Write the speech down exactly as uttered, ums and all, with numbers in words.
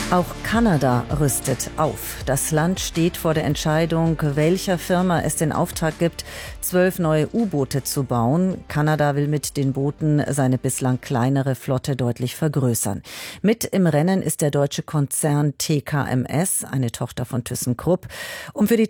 Auch Kanada rüstet auf. Das Land steht vor der Entscheidung, welcher Firma es den Auftrag gibt, zwölf neue U-Boote zu bauen. Kanada will mit den Booten seine bislang kleinere Flotte deutlich vergrößern. Mit im Rennen ist der deutsche Konzern T K M S, eine Tochter von ThyssenKrupp. Um für die